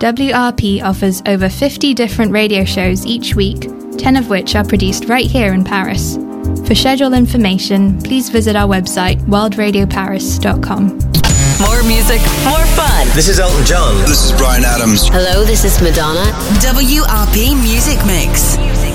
WRP offers over 50 different radio shows each week, 10 of which are produced right here in Paris. For schedule information, please visit our website, worldradioparis.com. More music, more fun. This is Elton John. This is Bryan Adams. Hello, this is Madonna. WRP Music Mix.